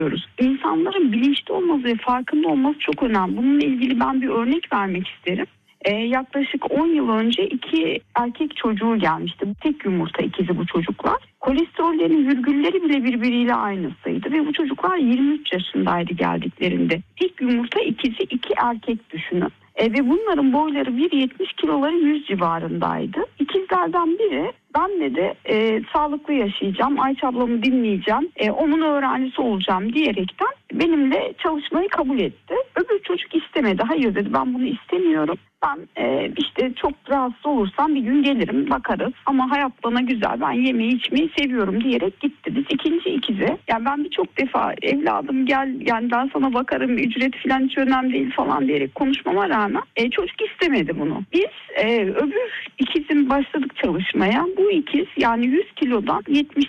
İnsanların bilinçli olması ve farkında olması çok önemli. Bununla ilgili ben bir örnek vermek isterim. Yaklaşık 10 yıl önce 2 erkek çocuğu gelmişti. Tek yumurta ikizi bu çocuklar. Kolesterollerin virgülleri bile birbiriyle aynısıydı ve bu çocuklar 23 yaşındaydı geldiklerinde. Tek yumurta ikizi 2 erkek düşünün. Ve bunların boyları 1.70, kiloları 100 civarındaydı. İkizlerden biri ben dedi sağlıklı yaşayacağım, Ayça ablamı dinleyeceğim, onun öğrencisi olacağım diyerekten benimle çalışmayı kabul etti. Öbür çocuk istemedi. Hayır dedi, ben bunu istemiyorum. Ben işte çok rahatsız olursam bir gün gelirim, bakarız ama hayat bana güzel, ben yemeği içmeyi seviyorum diyerek gitti. Biz ikinci ikize, yani ben birçok defa evladım gel, yani ben sana bakarım, ücret falan hiç önemli değil falan diyerek konuşmama rağmen çocuk istemedi bunu. Biz öbür ikizim başladık çalışmaya. Bu ikiz yani 100 kilodan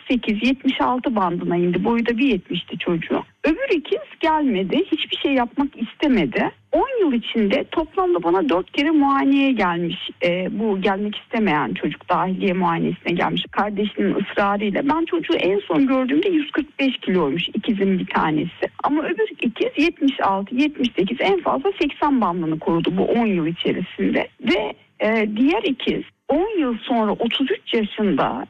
78-76 bandına indi. Boyu da 1.70'ti çocuğu. Öbür ikiz gelmedi. Hiçbir şey yapmak istemedi. 10 yıl içinde toplamda bana 4 kere muayeneye gelmiş. Bu gelmek istemeyen çocuk dahiliye muayenesine gelmiş. Kardeşinin ısrarıyla. Ben çocuğu en son gördüğümde 145 kiloymuş ikizin bir tanesi. Ama öbür ikiz 76-78, en fazla 80 bandını korudu bu 10 yıl içerisinde. Ve diğer ikiz 10 yıl sonra 33 yaşında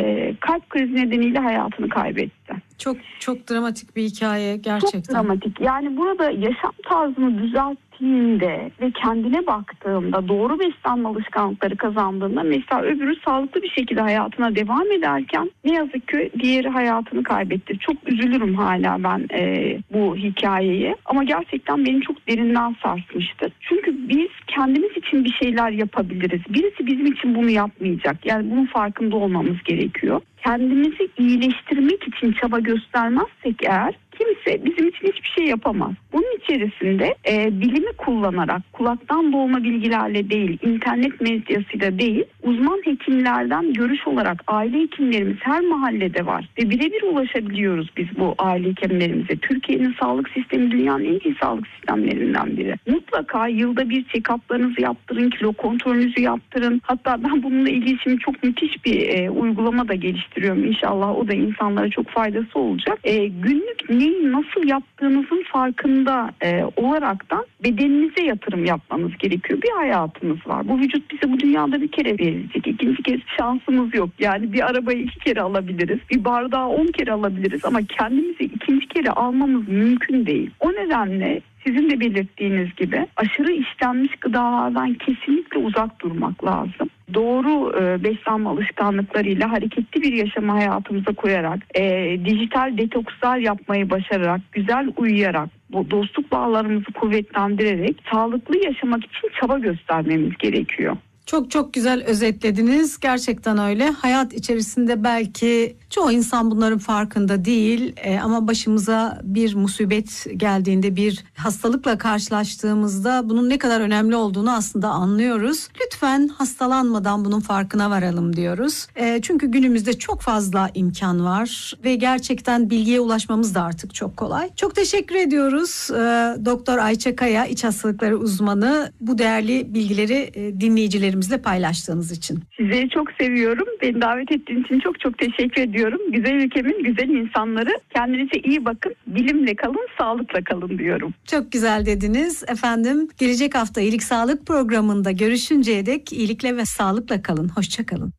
kalp krizi nedeniyle hayatını kaybetti. Çok çok dramatik bir hikaye gerçekten. Çok dramatik. Yani burada yaşam tarzını düzelttiğinde ve kendine baktığında, doğru beslenme alışkanlıkları kazandığında, mesela öbürü sağlıklı bir şekilde hayatına devam ederken ne yazık ki diğeri hayatını kaybetti. Çok üzülürüm hala ben bu hikayeye. Ama gerçekten beni çok derinden sarsmıştı. Çünkü biz kendimiz için bir şeyler yapabiliriz. Birisi bizim için bunu yapmayacak. Yani bunun farkında olmamız gerekiyor. Kendimizi iyileştirmek için çaba göstermezsek eğer kimse bizim için hiçbir şey yapamaz. Bunun içerisinde bilimi kullanarak, kulaktan dolma bilgilerle değil, internet medyasıyla değil, uzman hekimlerden görüş olarak aile hekimlerimiz her mahallede var ve birebir ulaşabiliyoruz biz bu aile hekimlerimize. Türkiye'nin sağlık sistemi dünyanın en iyi sağlık sistemlerinden biri. Mutlaka yılda bir check-up'larınızı yaptırın, kilo kontrolünüzü yaptırın. Hatta ben bununla ilgili şimdi çok müthiş bir uygulama da geliştiriyorum. İnşallah o da insanlara çok faydası olacak. Günlük neyi nasıl yaptığınızın farkında olaraktan bedeninize yatırım yapmanız gerekiyor. Bir hayatımız var. Bu vücut bize bu dünyada bir kere verilecek. İkinci kez şansımız yok. Yani bir arabayı 2 kere alabiliriz. Bir bardağı 10 kere alabiliriz ama kendimizi ikinci kere almamız mümkün değil. O nedenle sizin de belirttiğiniz gibi aşırı işlenmiş gıdalardan kesinlikle uzak durmak lazım. Doğru beslenme alışkanlıklarıyla hareketli bir yaşamı hayatımıza koyarak, dijital detokslar yapmayı başararak, güzel uyuyarak, bu dostluk bağlarımızı kuvvetlendirerek sağlıklı yaşamak için çaba göstermemiz gerekiyor. Çok çok güzel özetlediniz. Gerçekten öyle. Hayat içerisinde belki çoğu insan bunların farkında değil ama başımıza bir musibet geldiğinde, bir hastalıkla karşılaştığımızda bunun ne kadar önemli olduğunu aslında anlıyoruz. Lütfen hastalanmadan bunun farkına varalım diyoruz. Çünkü günümüzde çok fazla imkan var ve gerçekten bilgiye ulaşmamız da artık çok kolay. Çok teşekkür ediyoruz Doktor Ayça Kaya, iç hastalıkları uzmanı, bu değerli bilgileri dinleyicilerimizle paylaştığınız için. Sizleri çok seviyorum. Beni davet ettiğiniz için çok çok teşekkür ediyorum. Güzel ülkemin güzel insanları, kendinize iyi bakın, bilimle kalın, sağlıkla kalın diyorum. Çok güzel dediniz efendim. Gelecek hafta İyilik Sağlık programında görüşünceye dek iyilikle ve sağlıkla kalın. Hoşça kalın.